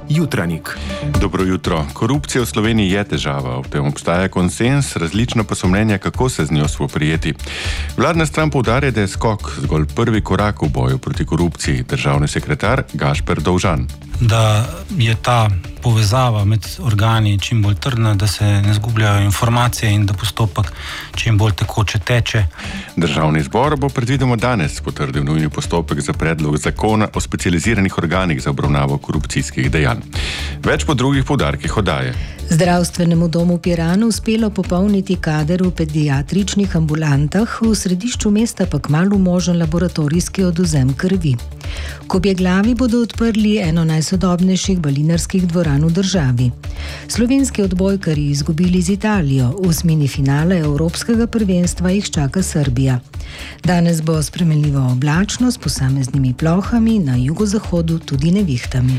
Jutranik. Dobro jutro. Korupcija v Sloveniji je težava, v tem obstaja konsens, različna pa so mnenja, kako se z njo spoprijeti. Vladna stran poudarja, da je skok zgolj prvi korak v boju proti korupciji. Državni sekretar Gašper Dovžan. Da je ta povezava med organi čim bolj trdna, da se ne zgubljajo informacije in da postopek čim bolj tekoče teče. Državni zbor bo predvidoma danes potrdil nujni postopek za predlog zakona o specializiranih organih za obravnavo korupcijskih dejanj. Več po drugih poudarkih oddaje. Zdravstvenemu domu v Piranu uspelo popolniti kader v pediatričnih ambulantah, v središču mesta pa kmalu možen laboratorijski odvzem krvi. V Kobjeglavi bodo odprli eno najsodobnejših balinarskih dvoran v državi. Slovenski odbojkarji izgubili z Italijo, v osmini finale Evropskega prvenstva jih čaka Srbija. Danes bo spremenljivo oblačno s posameznimi plohami, na jugozahodu tudi nevihtami.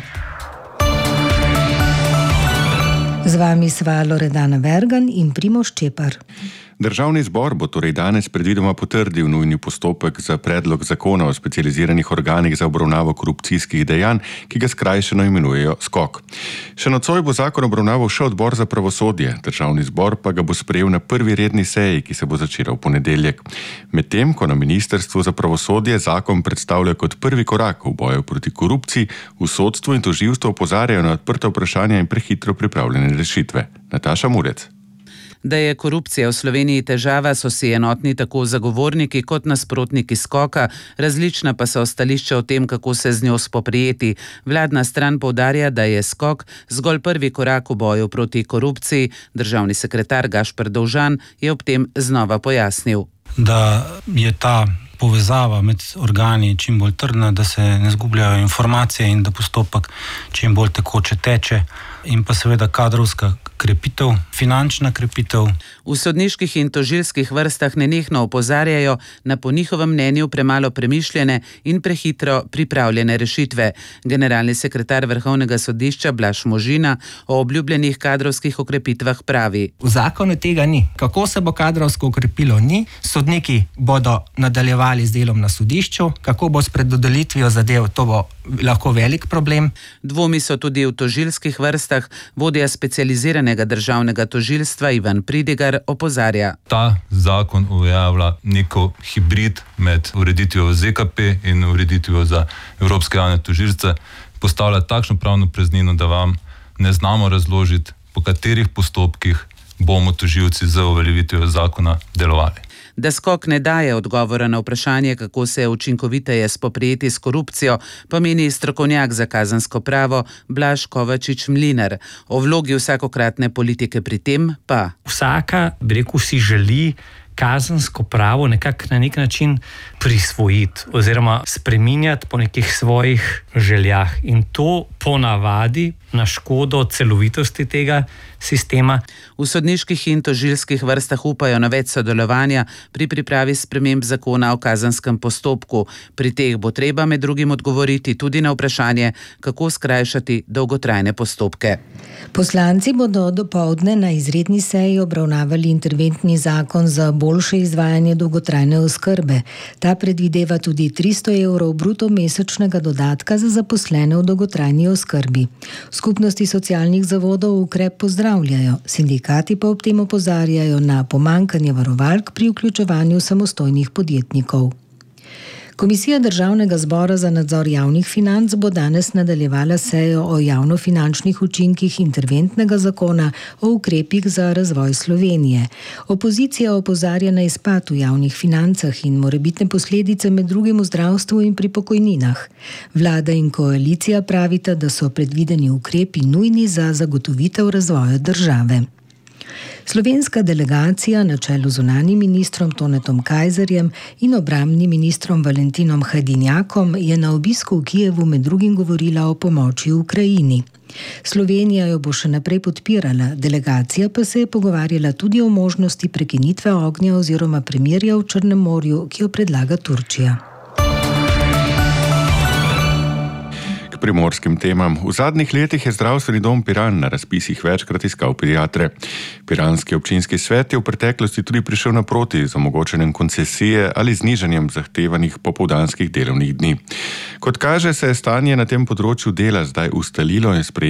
Z vami sva Loredana Vergan in Primož Čepar. Državni zbor bo torej danes predvidoma potrdil nujni postopek za predlog zakona o specializiranih organih za obravnavo korupcijskih dejanj, ki ga skrajšano imenujejo SKOK. Še nocoj bo zakon obravnaval še odbor za pravosodje, državni zbor pa ga bo sprejel na prvi redni seji, ki se bo začela v ponedeljek. Medtem, ko na Ministrstvu za pravosodje zakon predstavlja kot prvi korak v boju proti korupciji, v sodstvu in tožilstvu opozarjajo na odprta vprašanja in prehitro pripravljene rešitve. Nataša Murec. Da je korupcija v Sloveniji težava, so si enotni tako zagovorniki kot nasprotniki skoka, različna pa so stališča o tem, kako se z njo spoprijeti. Vladna stran poudarja, da je skok zgolj prvi korak v boju proti korupciji. Državni sekretar Gašper Dovžan je ob tem znova pojasnil. Da je ta povezava med organi čim bolj trdna, da se ne zgubljajo informacije in da postopek čim bolj tekoče teče, in pa seveda kadrovska krepitev, finančna krepitev. V sodniških in tožilskih vrstah nenehno opozarjajo na po njihovem mnenju premalo premišljene in prehitro pripravljene rešitve. Generalni sekretar Vrhovnega sodišča Blaž Možina o obljubljenih kadrovskih okrepitvah pravi. V zakonu tega ni. Kako se bo kadrovsko okrepilo, ni. Sodniki bodo nadaljevali z delom na sodišču. Kako bo s predodelitvijo zadev, to bo lahko velik problem. Dvomi so tudi v tožilskih vrstah. Vodja specializiranega državnega tožilstva Ivan Pridigar opozarja. Ta zakon uveljavlja neko hibrid med ureditvijo ZKP in ureditvijo za evropske javne tožilce. Postavlja takšno pravno praznino, da vam ne znamo razložiti, po katerih postopkih bomo tožilci z uveljavitvijo zakona delovali. Da skok ne daje odgovora na vprašanje, kako se učinkoviteje spoprijeti s korupcijo, pa meni strokovnjak za kazensko pravo Blaž Kovačič Mlinar. O vlogi vsakokratne politike pri tem pa. Vsaka, si želi kazensko pravo nekako na nek način prisvojiti oziroma spreminjati po nekih svojih željah. In to ponavadi na škodo celovitosti tega sistema. V sodniških in tožilskih vrstah upajo na več sodelovanja pri pripravi sprememb zakona o kazenskem postopku. Pri teh bo treba med drugim odgovoriti tudi na vprašanje, kako skrajšati dolgotrajne postopke. Poslanci bodo dopoldne na izredni seji obravnavali interventni zakon za boljše izvajanje dolgotrajne oskrbe. Ta predvideva tudi 300 evrov bruto mesečnega dodatka za zaposlene v dolgotrajni oskrbi. V skupnosti socialnih zavodov ukrep pozdravljajo, sindikati pa ob tem opozarjajo na pomanjkanje varovalk pri vključevanju samostojnih podjetnikov. Komisija Državnega zbora za nadzor javnih financ bo danes nadaljevala sejo o javnofinančnih učinkih interventnega zakona o ukrepih za razvoj Slovenije. Opozicija opozarja na izpad v javnih financah in morebitne posledice med drugim v zdravstvu in pri pokojninah. Vlada in koalicija pravita, da so predvideni ukrepi nujni za zagotovitev razvoja države. Slovenska delegacija na čelu z zunanjim ministrom Tonetom Kajzerjem in obrambnim ministrom Valentinom Hajdinjakom je na obisku v Kijevu med drugim govorila o pomoči Ukrajini. Slovenija jo bo še naprej podpirala, delegacija pa se je pogovarjala tudi o možnosti prekinitve ognja oziroma premirja v Črnem morju, ki jo predlaga Turčija. Primorskim temam. V zadnjih letih je Zdravstveni dom Piran na razpisih večkrat iskal pediatre. Piranski občinski svet je v preteklosti tudi prišel naproti z omogočenjem koncesije ali znižanjem zahtevanih popoldanskih delovnih dni. Kot kaže, se je stanje na tem področju dela zdaj ustalilo in sprejelo